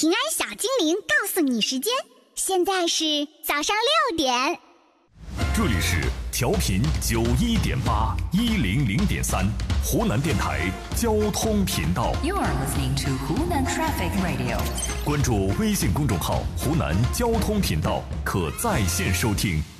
平安小精灵告诉你时间，现在是早上6点。 这里是调频91.8 100.3湖南电台交通频道。 You are listening to Hunan Traffic Radio。 关注微信公众号“湖南交通频道”，可在线收听。